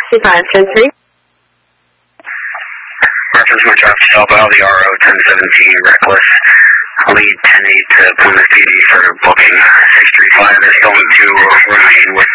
2510-3. Reference my job to Elbow, the RO 1017, reckless. Lead 10-8 to Plymouth PD for booking. 635 is going to remain with